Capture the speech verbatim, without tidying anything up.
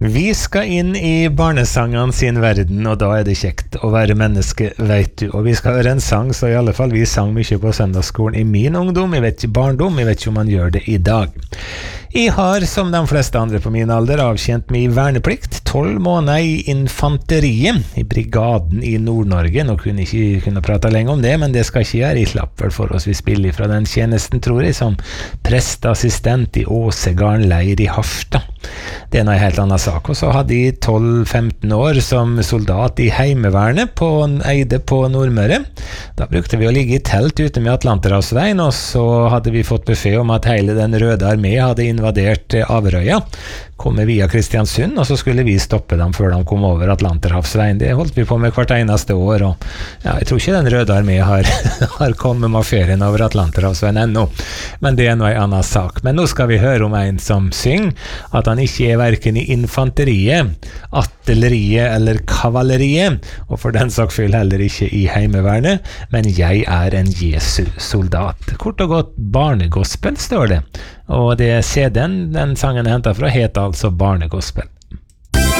Vi skal inn i barnesangene sin verden, og da er det kjekt å være menneske, vet du. Og vi skal høre en sang, så i alle fall vi sang mye på søndagsskolen i min ungdom, jeg vet ikke barndom, jeg vet ikke om man gjør det i dag. Jeg har, som de fleste andre på min alder, avkjent min verneplikt, tolv måneder i infanteriet, i brigaden i Nord-Norge. Nå kunne jeg ikke kunne prate lenge om det, men det skal ikke gjøre. Jeg slapp vel forholdsvis billig fra den tjenesten, tror jeg, som prestassistent i Åsegarden leir i Harstad. Det er en helt annen sak. Og så hadde jeg tolv femten år som soldat i heimevernet på Eide på Nordmøre. Da brukte vi å ligge i telt ute med Atlanterhavsveien, og så hadde vi fått beskjed om at hele den røde armé hadde invadert Averøya, komme via Kristiansund, og så skulle vi stoppe dem før de kom over Atlanterhavsveien. Det holdt vi på med hvert eneste år, og ja, jeg tror ikke den røde armé har, har kommet med ferien over Atlanterhavsveien ennå, men det er noe en annen sak. Men nå skal vi høre om en som synger at han ikke er hverken i infanteriet, artilleriet eller kavaleriet, og for den sak skyld heller ikke i heimevernet, men jeg er en Jesu soldat. Kort og godt barnegospel står det, og det C D-en den sangen er hentet fra heter altså Barnegospel.